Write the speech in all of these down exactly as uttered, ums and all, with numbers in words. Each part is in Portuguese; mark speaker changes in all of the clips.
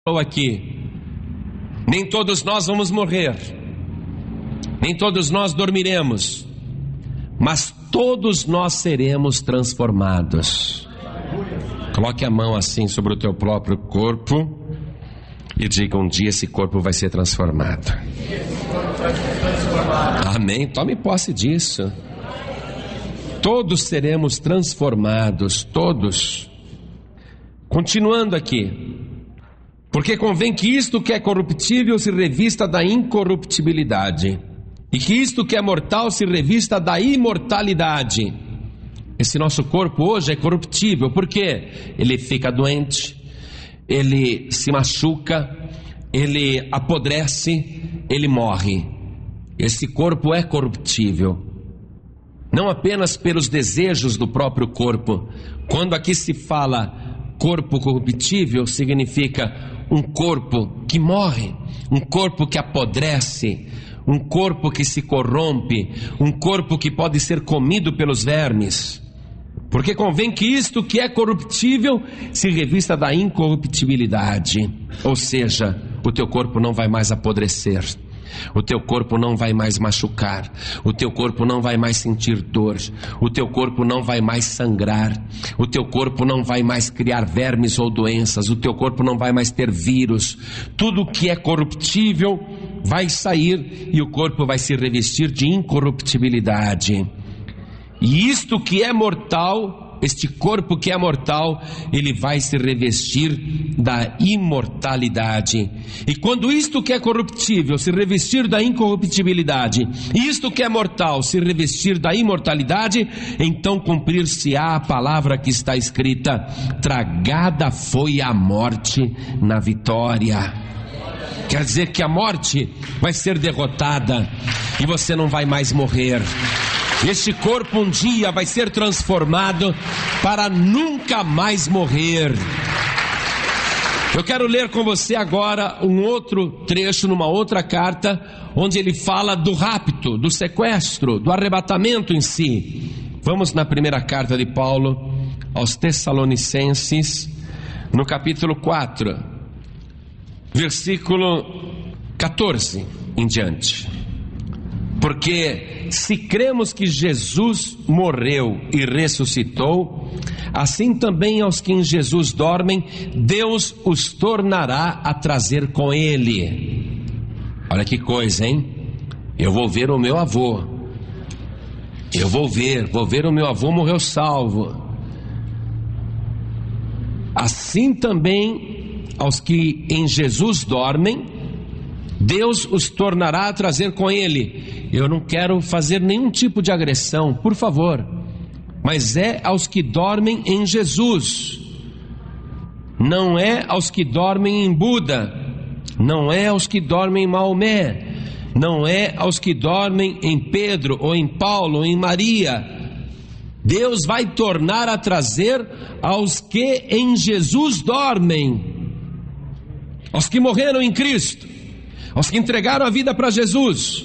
Speaker 1: aqui, nem todos nós vamos morrer, nem todos nós dormiremos, mas todos nós seremos transformados. Coloque a mão assim sobre o teu próprio corpo e diga: um dia esse corpo vai ser transformado. Amém? Tome posse disso. Todos seremos transformados, todos. Continuando aqui. Porque convém que isto que é corruptível se revista da incorruptibilidade, e que isto que é mortal se revista da imortalidade. Esse nosso corpo hoje é corruptível, porque ele fica doente, ele se machuca, ele apodrece, ele morre. Esse corpo é corruptível, não apenas pelos desejos do próprio corpo. Quando aqui se fala corpo corruptível, significa um corpo que morre, um corpo que apodrece, um corpo que se corrompe, um corpo que pode ser comido pelos vermes. Porque convém que isto que é corruptível se revista da incorruptibilidade. Ou seja, o teu corpo não vai mais apodrecer, o teu corpo não vai mais machucar, o teu corpo não vai mais sentir dor, o teu corpo não vai mais sangrar, o teu corpo não vai mais criar vermes ou doenças, o teu corpo não vai mais ter vírus. Tudo que é corruptível vai sair e o corpo vai se revestir de incorruptibilidade. E isto que é mortal, este corpo que é mortal, ele vai se revestir da imortalidade. E quando isto que é corruptível se revestir da incorruptibilidade, e isto que é mortal se revestir da imortalidade, então cumprir-se-á a palavra que está escrita: tragada foi a morte na vitória. Quer dizer que a morte vai ser derrotada e você não vai mais morrer. Este corpo um dia vai ser transformado para nunca mais morrer. Eu quero ler com você agora um outro trecho numa outra carta, onde ele fala do rapto, do sequestro, do arrebatamento em si. Vamos na primeira carta de Paulo aos Tessalonicenses, no capítulo quatro, versículo catorze em diante. Porque se cremos que Jesus morreu e ressuscitou, assim também aos que em Jesus dormem, Deus os tornará a trazer com Ele. Olha que coisa, hein? Eu vou ver o meu avô. Eu vou ver, vou ver o meu avô morreu salvo. Assim também aos que em Jesus dormem, Deus os tornará a trazer com Ele. Eu não quero fazer nenhum tipo de agressão, por favor, mas é aos que dormem em Jesus, não é aos que dormem em Buda, não é aos que dormem em Maomé, não é aos que dormem em Pedro, ou em Paulo, ou em Maria. Deus vai tornar a trazer aos que em Jesus dormem, aos que morreram em Cristo, aos que entregaram a vida para Jesus.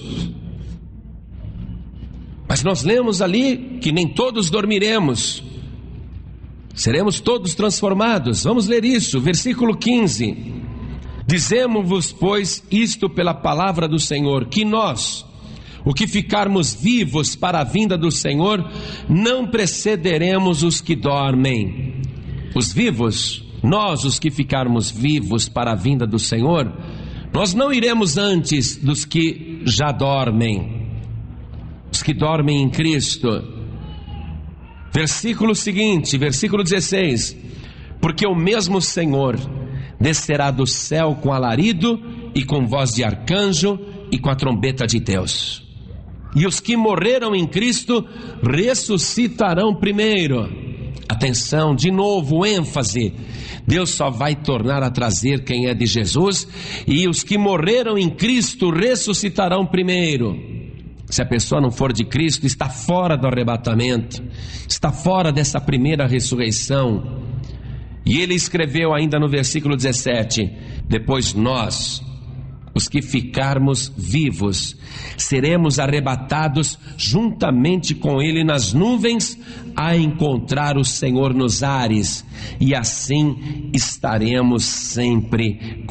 Speaker 1: Mas nós lemos ali que nem todos dormiremos, seremos todos transformados. Vamos ler isso, versículo quinze. Dizemos-vos, pois, isto pela palavra do Senhor, que nós, o que ficarmos vivos para a vinda do Senhor, não precederemos os que dormem. Os vivos, nós os que ficarmos vivos para a vinda do Senhor, nós não iremos antes dos que já dormem, os que dormem em Cristo. Versículo seguinte, versículo dezesseis. Porque o mesmo Senhor descerá do céu com alarido e com voz de arcanjo e com a trombeta de Deus. E os que morreram em Cristo ressuscitarão primeiro. Atenção, de novo, ênfase. Deus só vai tornar a trazer quem é de Jesus, e os que morreram em Cristo ressuscitarão primeiro. Se a pessoa não for de Cristo, está fora do arrebatamento, está fora dessa primeira ressurreição. E ele escreveu ainda no versículo dezessete: depois nós, os que ficarmos vivos, seremos arrebatados juntamente com Ele nas nuvens, a encontrar o Senhor nos ares, e assim estaremos sempre